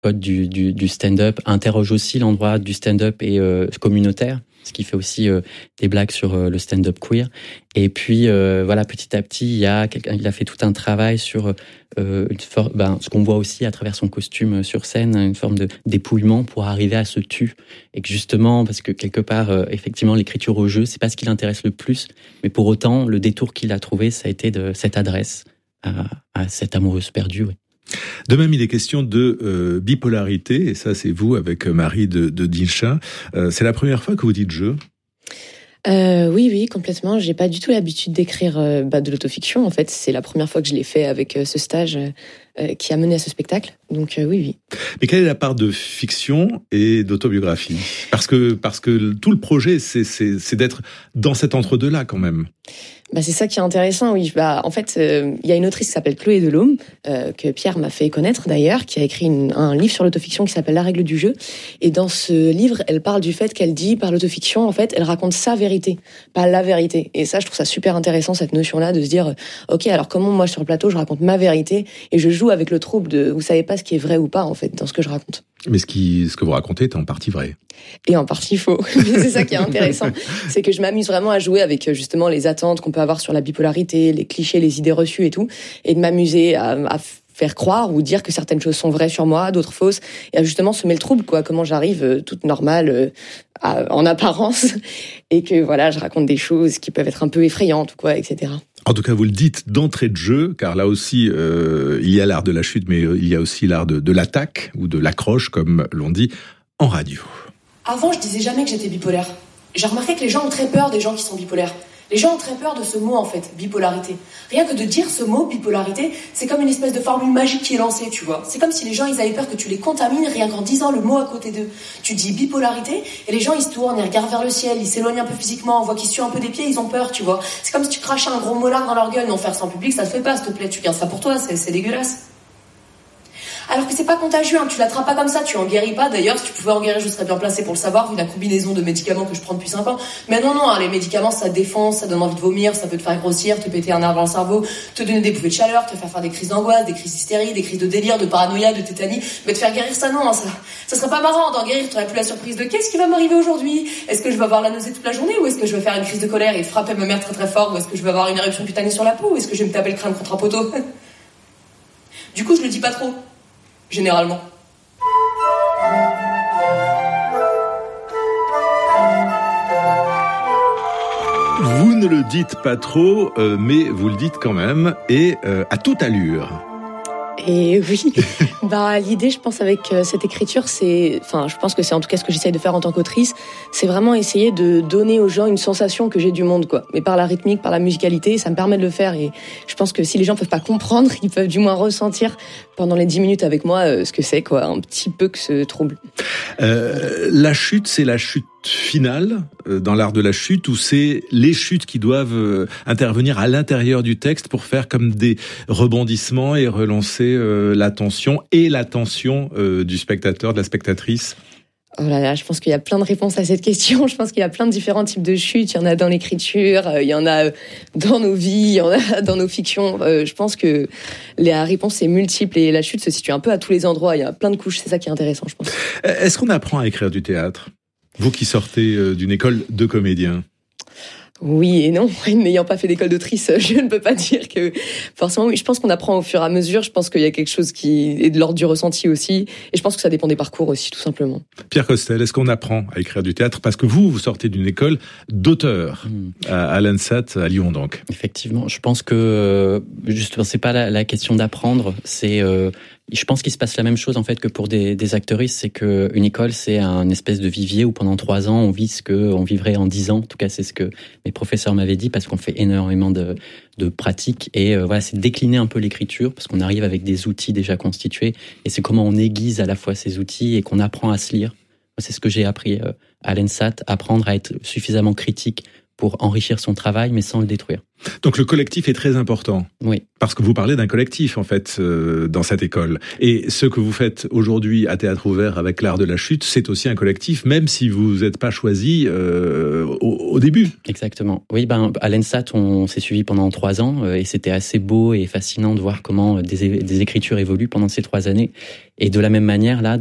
codes du stand-up, interroge aussi l'endroit du stand-up et communautaire, ce qui fait aussi des blagues sur le stand-up queer. Et puis voilà, petit à petit, il a fait tout un travail sur ce qu'on voit aussi à travers son costume sur scène, une forme de dépouillement pour arriver à ce tu. Et que justement, parce que quelque part, effectivement, l'écriture au jeu, c'est pas ce qui l'intéresse le plus, mais pour autant, le détour qu'il a trouvé, ça a été de cette adresse à cette amoureuse perdue. Oui. De même, il est question de bipolarité, et ça, c'est vous avec Marie de Dinchat. C'est la première fois que vous dites je? Oui, complètement. J'ai pas du tout l'habitude d'écrire de l'autofiction. En fait, c'est la première fois que je l'ai fait avec ce stage qui a mené à ce spectacle. Donc oui. Mais quelle est la part de fiction et d'autobiographie ? Parce que tout le projet, c'est d'être dans cet entre-deux-là quand même. C'est ça qui est intéressant, oui. En fait, il y a une autrice qui s'appelle Chloé Delhomme, que Pierre m'a fait connaître d'ailleurs, qui a écrit un livre sur l'autofiction qui s'appelle La règle du jeu. Et dans ce livre, elle parle du fait qu'elle dit, par l'autofiction, en fait, elle raconte sa vérité, pas la vérité. Et ça, je trouve ça super intéressant, cette notion-là, de se dire, ok, alors comment moi, sur le plateau, je raconte ma vérité, et je joue avec le trouble de, vous savez pas ce qui est vrai ou pas, en fait, dans ce que je raconte. Mais ce que vous racontez est en partie vrai. Et en partie faux. C'est ça qui est intéressant. C'est que je m'amuse vraiment à jouer avec justement les attentes qu'on peut avoir sur la bipolarité, les clichés, les idées reçues et tout. Et de m'amuser à faire croire ou dire que certaines choses sont vraies sur moi, d'autres fausses. Et à justement semer le trouble, quoi. Comment j'arrive toute normale, en apparence. Et que voilà, je raconte des choses qui peuvent être un peu effrayantes, quoi, etc. En tout cas, vous le dites d'entrée de jeu, car là aussi, il y a l'art de la chute, mais il y a aussi l'art de l'attaque, ou de l'accroche, comme l'on dit en radio. Avant, je disais jamais que j'étais bipolaire. J'ai remarqué que les gens ont très peur des gens qui sont bipolaires. Les gens ont très peur de ce mot, en fait, bipolarité. Rien que de dire ce mot, bipolarité, c'est comme une espèce de formule magique qui est lancée, tu vois. C'est comme si les gens, ils avaient peur que tu les contamines rien qu'en disant le mot à côté d'eux. Tu dis bipolarité, et les gens, ils se tournent, ils regardent vers le ciel, ils s'éloignent un peu physiquement, on voit qu'ils suent un peu des pieds, ils ont peur, tu vois. C'est comme si tu crachais un gros molar dans leur gueule. Non, faire ça en public, ça se fait pas, s'il te plaît. Tu gardes ça pour toi, c'est dégueulasse. Alors que c'est pas contagieux, tu l'attrapes pas comme ça, tu en guéris pas. D'ailleurs, si tu pouvais en guérir, je serais bien placée pour le savoir, vu la combinaison de médicaments que je prends depuis 5 ans. Mais non, les médicaments, ça défonce, ça donne envie de vomir, ça peut te faire grossir, te péter un nerf dans le cerveau, te donner des bouffées de chaleur, te faire des crises d'angoisse, des crises d'hystérie, des crises de délire, de paranoïa, de tétanie. Mais te faire guérir ça, non, ça serait pas marrant d'en guérir. T'aurais plus la surprise de qu'est-ce qui va m'arriver aujourd'hui? Est-ce que je vais avoir la nausée toute la journée, ou est-ce que je vais faire une crise de colère et frapper ma mère très très fort, ou est-ce que je vais avoir une éruption cutanée sur la peau, ou est-ce que je vais me taper le crâne contre un poteau? Du coup, je le dis pas trop. Généralement. Vous ne le dites pas trop, mais vous le dites quand même, et à toute allure. Et oui, l'idée, je pense, avec cette écriture, je pense que c'est en tout cas ce que j'essaye de faire en tant qu'autrice, c'est vraiment essayer de donner aux gens une sensation que j'ai du monde, quoi. Mais par la rythmique, par la musicalité, ça me permet de le faire. Et je pense que si les gens peuvent pas comprendre, ils peuvent du moins ressentir pendant les 10 minutes avec moi ce que c'est, quoi, un petit peu que ce trouble. La chute, c'est la chute finale dans l'art de la chute, ou c'est les chutes qui doivent intervenir à l'intérieur du texte pour faire comme des rebondissements et relancer l'attention du spectateur, de la spectatrice? Oh là là, je pense qu'il y a plein de réponses à cette question. Je pense qu'il y a plein de différents types de chutes. Il y en a dans l'écriture, il y en a dans nos vies, il y en a dans nos fictions. Je pense que la réponse est multiple et la chute se situe un peu à tous les endroits. Il y a plein de couches, c'est ça qui est intéressant, je pense. Est-ce qu'on apprend à écrire du théâtre? Vous qui sortez d'une école de comédien. Oui et non. N'ayant pas fait d'école d'autrice, je ne peux pas dire que forcément. Oui, je pense qu'on apprend au fur et à mesure. Je pense qu'il y a quelque chose qui est de l'ordre du ressenti aussi. Et je pense que ça dépend des parcours aussi, tout simplement. Pierre Costel, est-ce qu'on apprend à écrire du théâtre? Parce que vous sortez d'une école d'auteur à l'ANSAT, à Lyon, donc. Effectivement. Je pense que, justement, c'est pas la question d'apprendre. Je pense qu'il se passe la même chose en fait que pour des actrices, c'est que une école c'est un espèce de vivier où pendant 3 ans on vit ce que on vivrait en 10 ans. En tout cas, c'est ce que mes professeurs m'avaient dit parce qu'on fait énormément de pratiques et voilà, c'est décliner un peu l'écriture parce qu'on arrive avec des outils déjà constitués et c'est comment on aiguise à la fois ces outils et qu'on apprend à se lire. C'est ce que j'ai appris à l'ENSAT, apprendre à être suffisamment critique pour enrichir son travail, mais sans le détruire. Donc le collectif est très important. Oui. Parce que vous parlez d'un collectif, en fait, dans cette école. Et ce que vous faites aujourd'hui à Théâtre Ouvert avec l'art de la chute, c'est aussi un collectif, même si vous n'êtes pas choisi au début. Exactement. Oui, à l'ENSAT, on s'est suivi pendant 3 ans et c'était assez beau et fascinant de voir comment des écritures évoluent pendant ces 3 années. Et de la même manière, là,